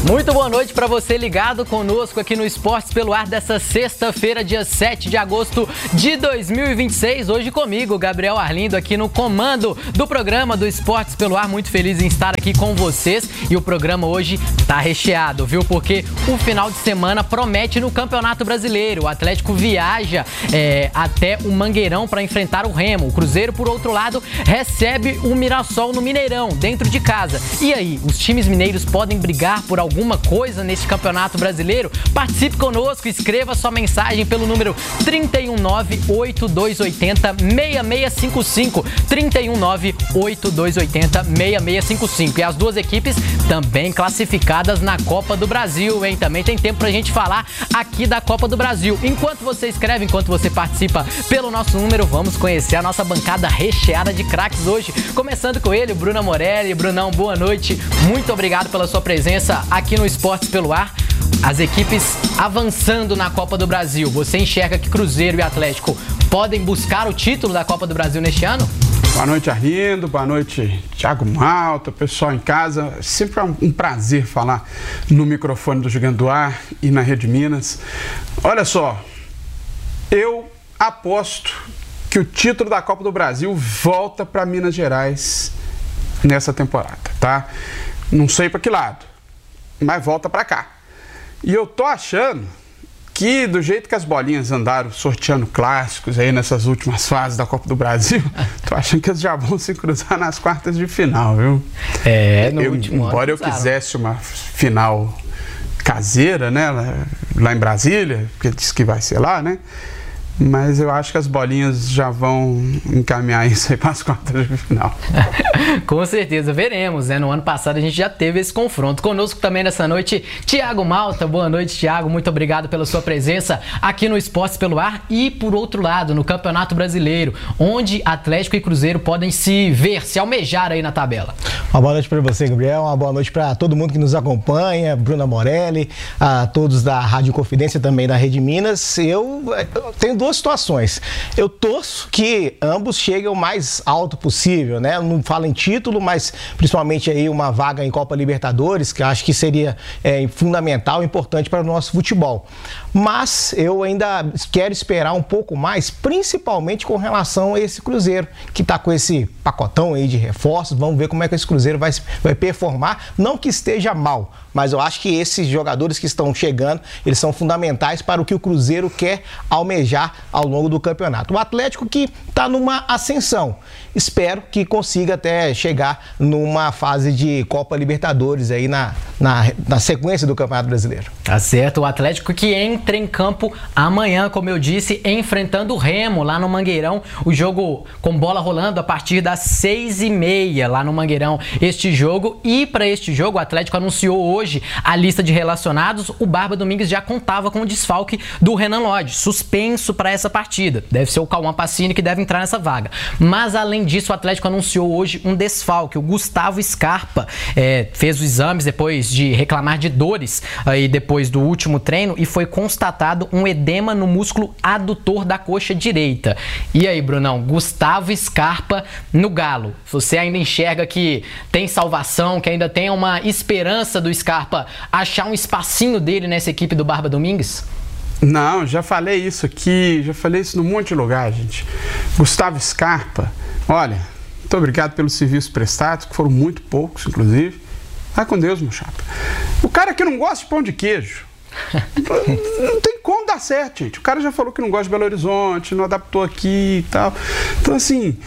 Muito boa noite para você ligado conosco aqui no Esportes pelo Ar dessa sexta-feira, dia 7 de agosto de 2026. Hoje comigo, Gabriel Arlindo, aqui no comando do programa do Esportes pelo Ar. Muito feliz em estar aqui com vocês. E o programa hoje tá recheado, viu? Porque o final de semana promete no Campeonato Brasileiro. O Atlético viaja até o Mangueirão para enfrentar o Remo. O Cruzeiro, por outro lado, recebe o Mirassol no Mineirão, dentro de casa. E aí, os times mineiros podem brigar por alguma coisa neste Campeonato Brasileiro? Participe conosco, escreva sua mensagem pelo número 319-8280-6655, 319-8280-6655. E as duas equipes também classificadas na Copa do Brasil, hein? Também tem tempo pra gente falar aqui da Copa do Brasil. Enquanto você escreve, enquanto você participa pelo nosso número, vamos conhecer a nossa bancada recheada de craques hoje. Começando com ele, Bruno Morelli. Brunão, boa noite. Muito obrigado pela sua presença aqui no Esportes pelo Ar. As equipes avançando na Copa do Brasil. Você enxerga que Cruzeiro e Atlético podem buscar o título da Copa do Brasil neste ano? Boa noite, Arlindo. Boa noite, Thiago Malta, pessoal em casa. Sempre é um prazer falar no microfone do Gigante do Ar e na Rede Minas. Olha só, eu aposto que o título da Copa do Brasil volta para Minas Gerais nessa temporada, tá? Não sei para que lado, mas volta para cá. E eu tô achando que, do jeito que as bolinhas andaram sorteando clássicos aí nessas últimas fases da Copa do Brasil, tô achando que eles já vão se cruzar nas quartas de final, viu? Embora eu quisesse uma final caseira, né, lá em Brasília, porque disse que vai ser lá, né? Mas eu acho que as bolinhas já vão encaminhar isso aí para as quartas de final. Com certeza, veremos, né? No ano passado a gente já teve esse confronto. Conosco também nessa noite, Thiago Malta. Boa noite, Thiago. Muito obrigado pela sua presença aqui no Esportes pelo Ar. E, por outro lado, no Campeonato Brasileiro, onde Atlético e Cruzeiro podem se almejar aí na tabela. Uma boa noite para você, Gabriel. Uma boa noite para todo mundo que nos acompanha, Bruna Morelli, a todos da Rádio Confidência, também da Rede Minas. Eu tenho duas situações. Eu torço que ambos cheguem o mais alto possível, né? Eu não falo em título, mas principalmente aí uma vaga em Copa Libertadores, que eu acho que seria fundamental, importante para o nosso futebol. Mas eu ainda quero esperar um pouco mais, principalmente com relação a esse Cruzeiro, que está com esse pacotão aí de reforços. Vamos ver como é que esse Cruzeiro vai performar. Não que esteja mal, mas eu acho que esses jogadores que estão chegando, eles são fundamentais para o que o Cruzeiro quer almejar ao longo do campeonato. O Atlético que está numa ascensão. Espero que consiga até chegar numa fase de Copa Libertadores aí na sequência do Campeonato Brasileiro. Tá certo. O Atlético que entra em campo amanhã, como eu disse, enfrentando o Remo lá no Mangueirão. O jogo com bola rolando a partir das 6h30 lá no Mangueirão. Este jogo. E para este jogo, o Atlético anunciou hoje a lista de relacionados. O Barba Domingues já contava com o desfalque do Renan Lodge, suspenso para essa partida. Deve ser o Cauã Pacini que deve entrar nessa vaga. Mas além disso, o Atlético anunciou hoje um desfalque. O Gustavo Scarpa fez os exames depois de reclamar de dores aí depois do último treino e foi constatado um edema no músculo adutor da coxa direita. E aí, Brunão, Gustavo Scarpa no Galo. Você ainda enxerga que tem salvação, que ainda tem uma esperança do Scarpa achar um espacinho dele nessa equipe do Barba Domingues? Não, já falei isso aqui, já falei isso num monte de lugar, gente. Gustavo Scarpa, olha, muito obrigado pelos serviços prestados, que foram muito poucos, inclusive. Vai com Deus, meu chapa. O cara que não gosta de pão de queijo, não tem como dar certo, gente. O cara já falou que não gosta de Belo Horizonte, não adaptou aqui e tal. Então, assim,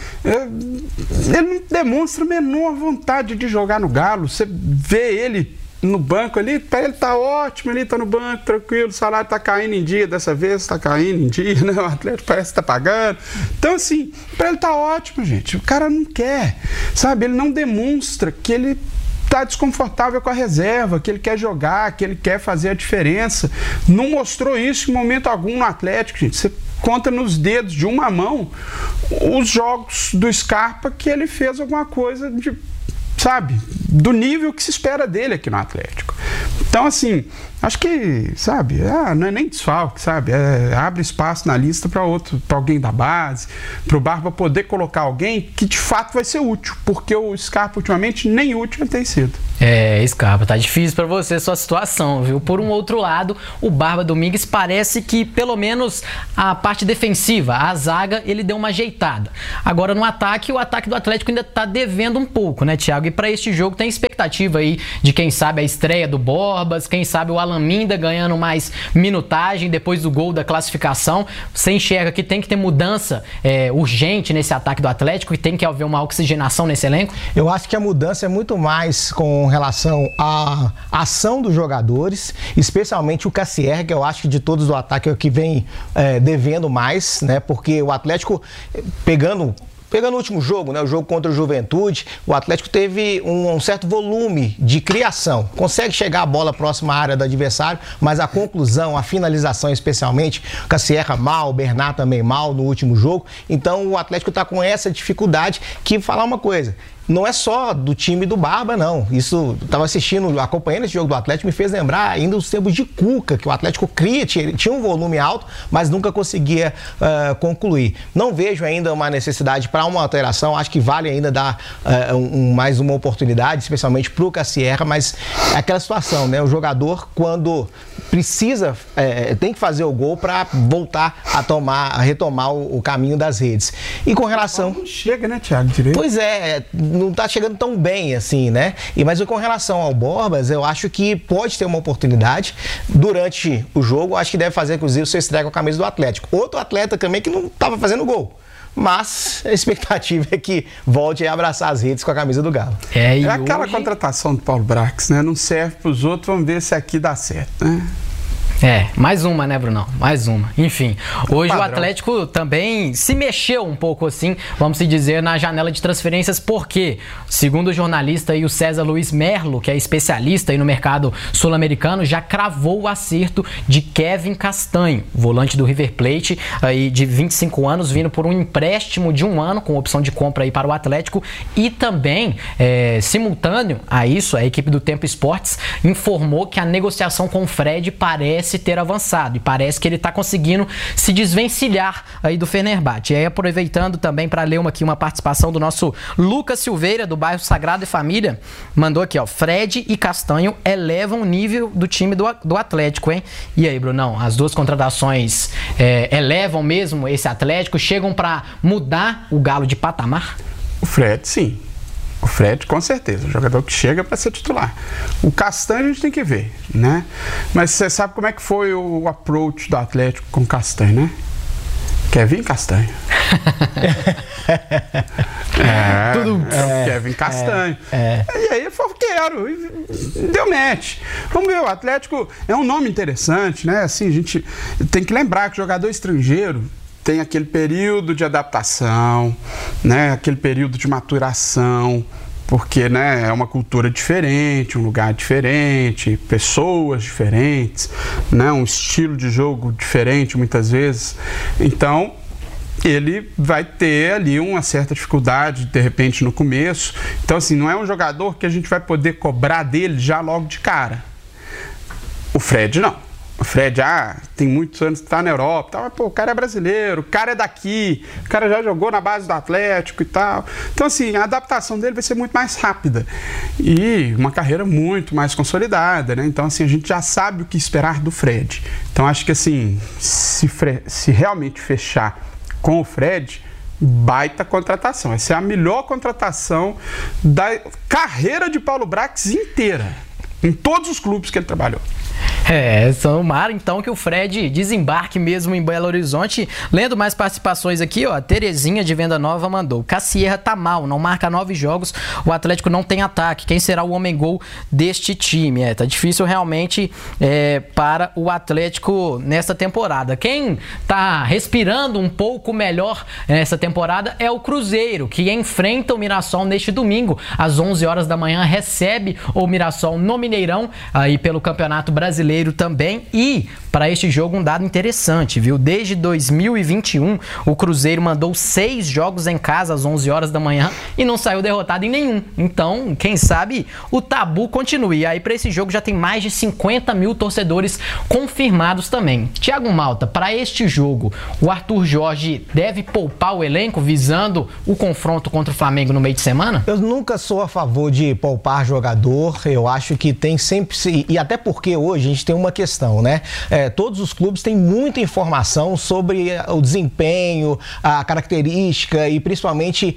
ele não demonstra a menor vontade de jogar no Galo. Você vê ele no banco ali, para ele tá ótimo, ele tá no banco, tranquilo, o salário tá caindo em dia, dessa vez tá caindo em dia, né? O Atlético parece que tá pagando. Então, assim, para ele tá ótimo, gente. O cara não quer, sabe? Ele não demonstra que ele tá desconfortável com a reserva, que ele quer jogar, que ele quer fazer a diferença. Não mostrou isso em momento algum no Atlético, gente. Você conta nos dedos de uma mão os jogos do Scarpa que ele fez alguma coisa de, sabe, do nível que se espera dele aqui no Atlético. Então, assim, acho que, sabe, não é nem desfalque, sabe? Abre espaço na lista para alguém da base, para o Barba poder colocar alguém que de fato vai ser útil, porque o Scarpa ultimamente nem útil ele tem sido. Scarpa, tá difícil para você sua situação, viu? Por um outro lado, o Barba Domingues parece que pelo menos a parte defensiva, a zaga, ele deu uma ajeitada. Agora no ataque, o ataque do Atlético ainda tá devendo um pouco, né, Thiago? E para este jogo tem expectativa aí de quem sabe a estreia do Borbas, quem sabe o Alan Minda ganhando mais minutagem depois do gol da classificação. Você enxerga que tem que ter mudança urgente nesse ataque do Atlético e tem que haver uma oxigenação nesse elenco? Eu acho que a mudança é muito mais com relação à ação dos jogadores, especialmente o Cassier, que eu acho que de todos do ataque é o que vem devendo mais, né? Porque o Atlético, pegando o último jogo, né, o jogo contra o Juventude, o Atlético teve um certo volume de criação. Consegue chegar a bola próxima à área do adversário, mas a conclusão, a finalização especialmente, o Cassier mal, o Bernat também mal no último jogo. Então o Atlético está com essa dificuldade que, falar uma coisa, não é só do time do Barba, não. Isso, estava assistindo, acompanhando esse jogo do Atlético, me fez lembrar ainda os tempos de Cuca, que o Atlético tinha um volume alto, mas nunca conseguia concluir. Não vejo ainda uma necessidade para uma alteração, acho que vale ainda dar mais uma oportunidade, especialmente para o Cassier, mas é aquela situação, né? O jogador, quando precisa, tem que fazer o gol para voltar a retomar o caminho das redes. E com relação... Não chega, né, Thiago? Direito? Pois não está chegando tão bem assim, né? Mas com relação ao Borbas, eu acho que pode ter uma oportunidade durante o jogo. Acho que deve fazer, inclusive, o seu estreia com a camisa do Atlético. Outro atleta também que não estava fazendo gol. Mas a expectativa é que volte a abraçar as redes com a camisa do Galo. Aquela contratação do Paulo Brax, né? Não serve para os outros, vamos ver se aqui dá certo, né? Mais uma, né, Brunão? Mais uma. Enfim, hoje o Atlético também se mexeu um pouco assim, vamos dizer, na janela de transferências, porque, segundo o jornalista aí, o César Luiz Merlo, que é especialista aí no mercado sul-americano, já cravou o acerto de Kevin Castanho, volante do River Plate, aí de 25 anos, vindo por um empréstimo de 1 ano, com opção de compra aí para o Atlético, e também, simultâneo a isso, a equipe do Tempo Esportes informou que a negociação com o Fred parece ter avançado e parece que ele está conseguindo se desvencilhar aí do Fenerbahçe. E aí, aproveitando também para ler uma participação do nosso Lucas Silveira, do bairro Sagrado e Família, mandou aqui, ó: Fred e Castanho elevam o nível do time do Atlético, hein? E aí, Brunão, as duas contratações elevam mesmo esse Atlético? Chegam para mudar o Galo de patamar? O Fred, sim. O Fred, com certeza, o jogador que chega para ser titular. O Castanho a gente tem que ver, né? Mas você sabe como é que foi o approach do Atlético com o Castanho, né? Kevin Castanho. Kevin Castanho. E aí ele falou, quero. E deu match. Vamos ver, o Atlético é um nome interessante, né? Assim, a gente tem que lembrar que o jogador estrangeiro tem aquele período de adaptação, né? Aquele período de maturação, porque, né, é uma cultura diferente, um lugar diferente, pessoas diferentes, né? Um estilo de jogo diferente muitas vezes. Então, ele vai ter ali uma certa dificuldade, de repente, no começo. Então, assim, não é um jogador que a gente vai poder cobrar dele já logo de cara. O Fred, não. O Fred, tem muitos anos que está na Europa, mas, pô, o cara é brasileiro, o cara é daqui, o cara já jogou na base do Atlético e tal. Então, assim, a adaptação dele vai ser muito mais rápida e uma carreira muito mais consolidada, né? Então, assim, a gente já sabe o que esperar do Fred. Então, acho que, assim, se realmente fechar com o Fred, baita contratação. Vai ser a melhor contratação da carreira de Paulo Brax inteira, em todos os clubes que ele trabalhou. Tomara então que o Fred desembarque mesmo em Belo Horizonte. Lendo mais participações aqui, ó, a Terezinha de Venda Nova mandou: Cassierra tá mal, não marca 9 jogos, o Atlético não tem ataque, quem será o homem-gol deste time? Tá difícil realmente para o Atlético nessa temporada. Quem tá respirando um pouco melhor nessa temporada é o Cruzeiro, que enfrenta o Mirassol neste domingo, às 11 horas da manhã, recebe o Mirassol no Mineirão, aí pelo Campeonato Brasileiro Cruzeiro também. E para este jogo um dado interessante, viu? Desde 2021 o Cruzeiro mandou 6 jogos em casa às 11 horas da manhã e não saiu derrotado em nenhum. Então, quem sabe o tabu continue. E aí para esse jogo já tem mais de 50 mil torcedores confirmados também. Thiago Malta, para este jogo o Arthur Jorge deve poupar o elenco visando o confronto contra o Flamengo no meio de semana? Eu nunca sou a favor de poupar jogador. Eu acho que tem sempre... E até porque hoje a gente tem uma questão, né? Todos os clubes têm muita informação sobre o desempenho, a característica e principalmente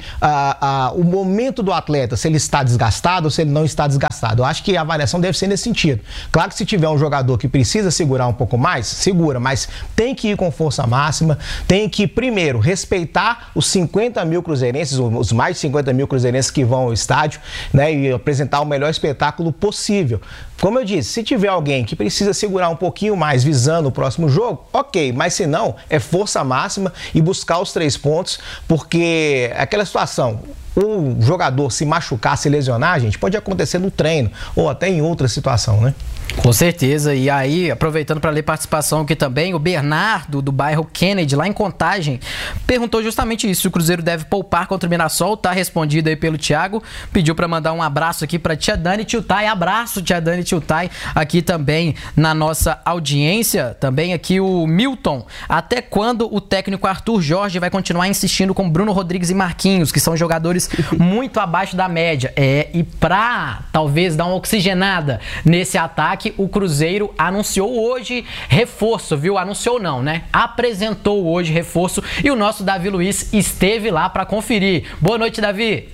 o momento do atleta, se ele está desgastado ou se ele não está desgastado. Eu acho que a avaliação deve ser nesse sentido. Claro que se tiver um jogador que precisa segurar um pouco mais, segura, mas tem que ir com força máxima, tem que, primeiro, respeitar os 50 mil cruzeirenses, os mais de 50 mil cruzeirenses que vão ao estádio, né, e apresentar o melhor espetáculo possível. Como eu disse, se tiver alguém que precisa segurar um pouquinho mais visando o próximo jogo, ok, mas se não, é força máxima e buscar os 3 pontos, porque aquela situação, o jogador se machucar, se lesionar, gente, pode acontecer no treino ou até em outra situação, né? Com certeza. E aí, aproveitando para ler participação aqui também, o Bernardo, do bairro Kennedy, lá em Contagem, perguntou justamente isso, se o Cruzeiro deve poupar contra o Mirassol. Tá respondido aí pelo Thiago, pediu para mandar um abraço aqui para tia Dani Tiltai. Abraço, tia Dani Tiltai, aqui também na nossa audiência. Também aqui o Milton, até quando o técnico Arthur Jorge vai continuar insistindo com Bruno Rodrigues e Marquinhos, que são jogadores muito abaixo da média? E para talvez dar uma oxigenada nesse ataque, o Cruzeiro anunciou hoje reforço, viu? Anunciou não, né? Apresentou hoje reforço e o nosso Davi Luiz esteve lá para conferir. Boa noite, Davi.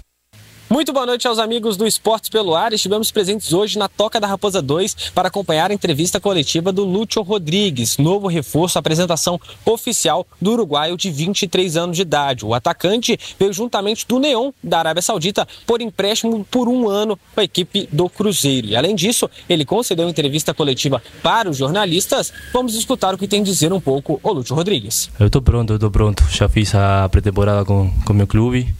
Muito boa noite aos amigos do Esportes pelo Ar. Estivemos presentes hoje na Toca da Raposa 2 para acompanhar a entrevista coletiva do Lúcio Rodrigues, novo reforço, apresentação oficial do uruguaio de 23 anos de idade. O atacante veio juntamente do Neon, da Arábia Saudita, por empréstimo por 1 ano com a equipe do Cruzeiro. E além disso, ele concedeu entrevista coletiva para os jornalistas. Vamos escutar o que tem a dizer um pouco o Lúcio Rodrigues. Eu estou pronto. Já fiz a pré-temporada com o meu clube.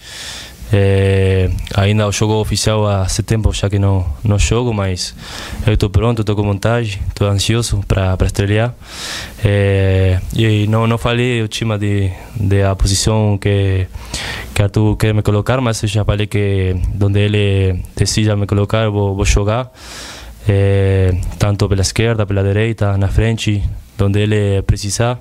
Ainda o jogo oficial há setembro já que não jogo, mas eu estou pronto, estou com vontade, estou ansioso para estrear. E não falei o time de a posição que Arthur quer me colocar, mas eu já falei que onde ele decida me colocar eu vou jogar, tanto pela esquerda, pela direita, na frente, onde ele precisar.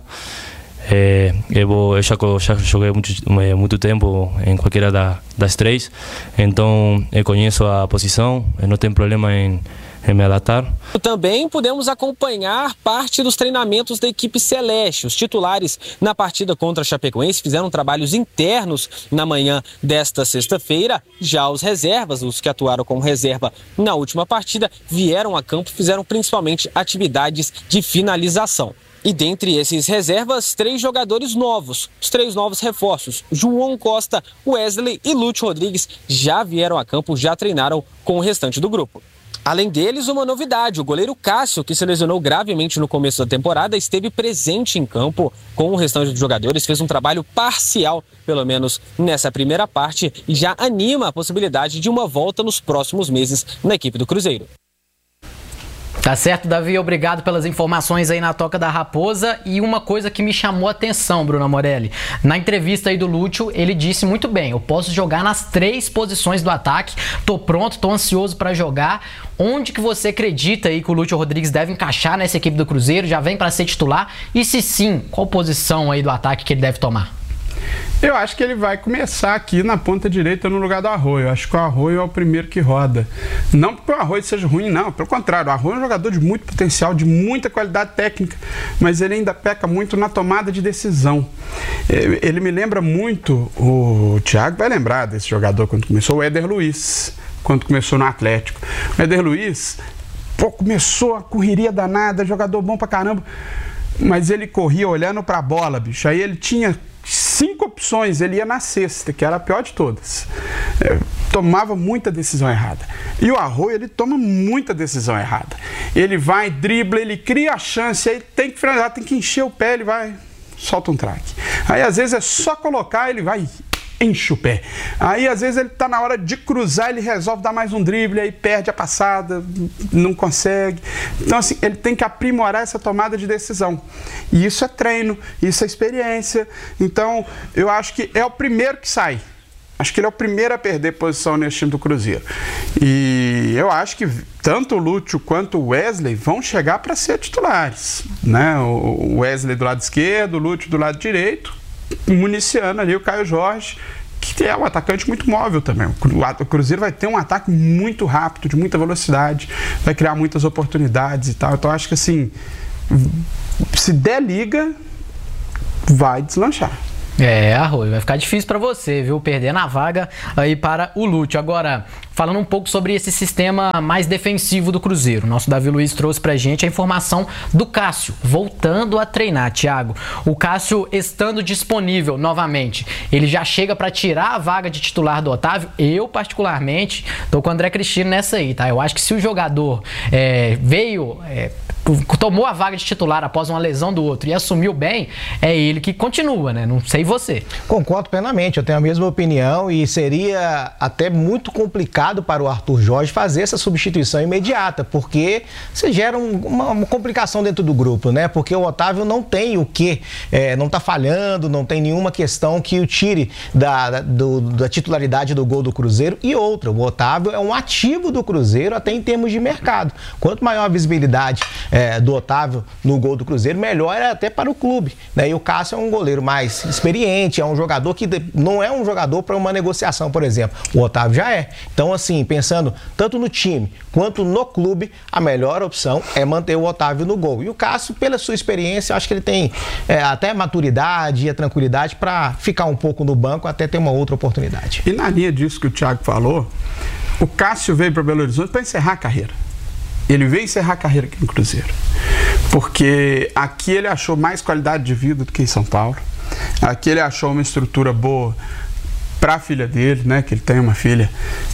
Eu já joguei muito tempo em qualquer das 3, então eu conheço a posição, não tem problema em me adaptar. Também pudemos acompanhar parte dos treinamentos da equipe celeste. Os titulares na partida contra a Chapecoense fizeram trabalhos internos na manhã desta sexta-feira. Já os reservas, os que atuaram como reserva na última partida, vieram a campo e fizeram principalmente atividades de finalização. E dentre esses reservas, 3 jogadores novos, os 3 novos reforços, João Costa, Wesley e Lúcio Rodrigues, já vieram a campo, já treinaram com o restante do grupo. Além deles, uma novidade, o goleiro Cássio, que se lesionou gravemente no começo da temporada, esteve presente em campo com o restante dos jogadores, fez um trabalho parcial, pelo menos nessa primeira parte, e já anima a possibilidade de uma volta nos próximos meses na equipe do Cruzeiro. Tá certo, Davi, obrigado pelas informações aí na Toca da Raposa. E uma coisa que me chamou a atenção, Bruna Morelli, na entrevista aí do Lúcio, ele disse muito bem, eu posso jogar nas 3 posições do ataque, tô pronto, tô ansioso para jogar. Onde que você acredita aí que o Lúcio Rodrigues deve encaixar nessa equipe do Cruzeiro? Já vem para ser titular? E se sim, qual posição aí do ataque que ele deve tomar? Eu acho que ele vai começar aqui na ponta direita no lugar do Arroio. Eu acho que o Arroio é o primeiro que roda. Não porque o Arroio seja ruim, não. Pelo contrário, o Arroio é um jogador de muito potencial, de muita qualidade técnica, mas ele ainda peca muito na tomada de decisão. Ele me lembra muito, o Thiago vai lembrar desse jogador quando começou, o Éder Luiz, quando começou no Atlético. O Éder Luiz, começou a correria danada, jogador bom pra caramba, mas ele corria olhando pra bola, bicho. Aí ele tinha 5 opções, ele ia na 6ª, que era a pior de todas. Tomava muita decisão errada. E o Arroio, ele toma muita decisão errada. Ele vai, dribla, ele cria a chance, aí tem que finalizar, tem que encher o pé, ele vai, solta um traque. Aí às vezes é só colocar, ele vai enche o pé. Aí, às vezes, ele tá na hora de cruzar, ele resolve dar mais um drible, aí perde a passada, não consegue. Então, assim, ele tem que aprimorar essa tomada de decisão. E isso é treino, isso é experiência. Então, eu acho que é o primeiro que sai. Acho que ele é o primeiro a perder posição nesse time do Cruzeiro. E eu acho que tanto o Lúcio quanto o Wesley vão chegar para ser titulares, né? O Wesley do lado esquerdo, o Lúcio do lado direito, municiando ali o Caio Jorge, que é um atacante muito móvel também. O Cruzeiro vai ter um ataque muito rápido, de muita velocidade, vai criar muitas oportunidades e tal. Então acho que assim, se der liga, vai deslanchar. Arroio, vai ficar difícil para você, viu? Perdendo a vaga aí para o Lúcio. Agora, falando um pouco sobre esse sistema mais defensivo do Cruzeiro, nosso Davi Luiz trouxe pra gente a informação do Cássio, voltando a treinar, Thiago. O Cássio estando disponível novamente, ele já chega para tirar a vaga de titular do Otávio? Eu, particularmente, tô com o André Cristino nessa aí, tá? Eu acho que se o jogador tomou a vaga de titular após uma lesão do outro e assumiu bem, é ele que continua, né? Não sei você. Concordo plenamente, eu tenho a mesma opinião e seria até muito complicado para o Arthur Jorge fazer essa substituição imediata, porque você gera uma complicação dentro do grupo, né? Porque o Otávio não tem o quê, não tá falhando, não tem nenhuma questão que o tire da titularidade do gol do Cruzeiro. E outra, o Otávio é um ativo do Cruzeiro até em termos de mercado. Quanto maior a visibilidade do Otávio no gol do Cruzeiro, melhor é até para o clube, né? E o Cássio é um goleiro mais experiente, é um jogador que não é um jogador para uma negociação, por exemplo. O Otávio já é. Então, assim, pensando tanto no time quanto no clube, a melhor opção é manter o Otávio no gol. E o Cássio, pela sua experiência, eu acho que ele tem até maturidade e a tranquilidade para ficar um pouco no banco até ter uma outra oportunidade. E na linha disso que o Thiago falou, o Cássio veio para Belo Horizonte para encerrar a carreira. Ele veio encerrar a carreira aqui no Cruzeiro, porque aqui ele achou mais qualidade de vida do que em São Paulo. Aqui ele achou uma estrutura boa para a filha dele, né? Que ele tem uma filha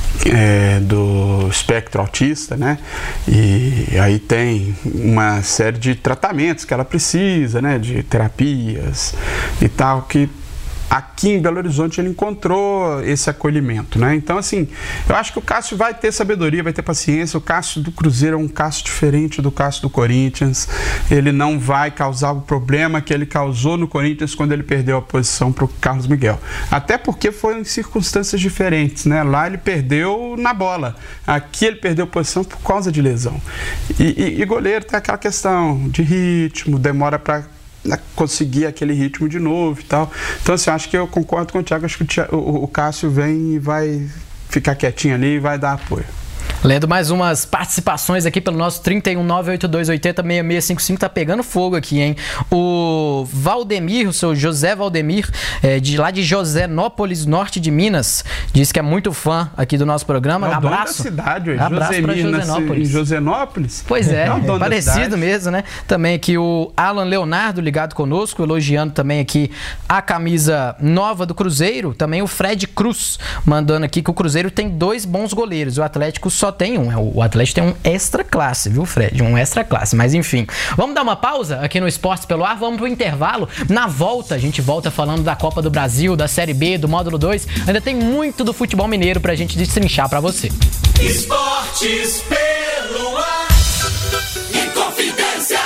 do espectro autista, né? E aí tem uma série de tratamentos que ela precisa, né? De terapias e tal, que aqui em Belo Horizonte ele encontrou esse acolhimento, né? Então, assim, eu acho que o Cássio vai ter sabedoria, vai ter paciência. O Cássio do Cruzeiro é um Cássio diferente do Cássio do Corinthians. Ele não vai causar o problema que ele causou no Corinthians quando ele perdeu a posição para o Carlos Miguel. Até porque foram em circunstâncias diferentes, né? Lá ele perdeu na bola. Aqui ele perdeu posição por causa de lesão. E goleiro tem aquela questão de ritmo, demora para conseguir aquele ritmo de novo e tal. Então, assim, acho que eu concordo com o Thiago. Acho que o Cássio vem e vai ficar quietinho ali e vai dar apoio. Lendo mais umas participações aqui pelo nosso 31982806655, tá pegando fogo aqui, hein? O Valdemir, o seu José Valdemir, lá de Josenópolis, norte de Minas, diz que é muito fã aqui do nosso programa. É o abraço. Da cidade, hoje. Abraço para Josenópolis. Josenópolis? Pois é parecido mesmo, né? Também aqui o Alan Leonardo ligado conosco, elogiando também aqui a camisa nova do Cruzeiro. Também o Fred Cruz mandando aqui que o Cruzeiro tem 2 bons goleiros, o Atlético só tem um. O Atlético tem um extra classe, viu, Fred? Um extra classe. Mas enfim, vamos dar uma pausa aqui no Esportes pelo Ar, vamos pro intervalo. Na volta, a gente volta falando da Copa do Brasil, da Série B, do Módulo 2. Ainda tem muito do futebol mineiro pra gente destrinchar pra você. Esportes pelo Ar. Inconfidência.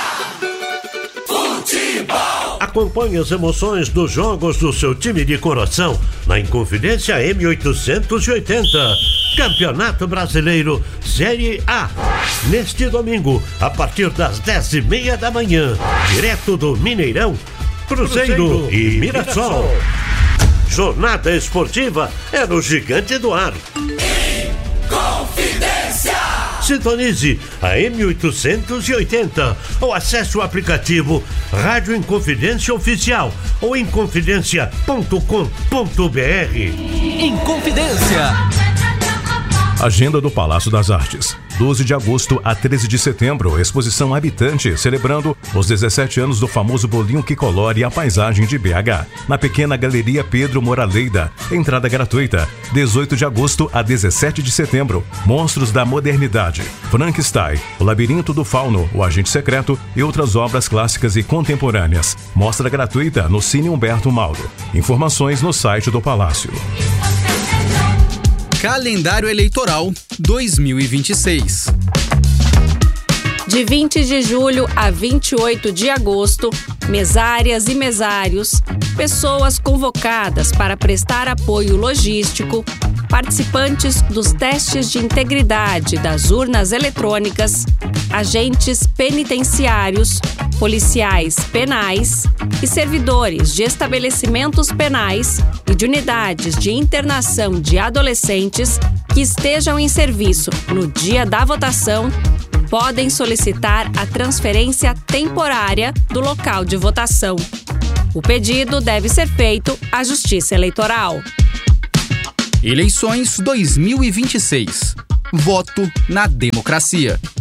Futebol. Acompanhe as emoções dos jogos do seu time de coração na Inconfidência M880. Campeonato Brasileiro Série A. Neste domingo, a partir das 10h30 da manhã, direto do Mineirão, Cruzeiro e Mirassol. Jornada esportiva é no Gigante do Ar. Inconfidência. Sintonize a M880 ou acesse o aplicativo Rádio Inconfidência Oficial ou inconfidencia.com.br. Inconfidência. Agenda do Palácio das Artes. 12 de agosto a 13 de setembro, exposição Habitante, celebrando os 17 anos do famoso bolinho que colore a paisagem de BH. Na pequena Galeria Pedro Moraleida, entrada gratuita. 18 de agosto a 17 de setembro, Monstros da Modernidade, Frankenstein, O Labirinto do Fauno, O Agente Secreto e outras obras clássicas e contemporâneas. Mostra gratuita no Cine Humberto Mauro. Informações no site do Palácio. Calendário Eleitoral 2026. De 20 de julho a 28 de agosto, mesárias e mesários, pessoas convocadas para prestar apoio logístico, participantes dos testes de integridade das urnas eletrônicas, agentes penitenciários, policiais penais e servidores de estabelecimentos penais e de unidades de internação de adolescentes que estejam em serviço no dia da votação podem solicitar a transferência temporária do local de votação. O pedido deve ser feito à Justiça Eleitoral. Eleições 2026. Voto na democracia.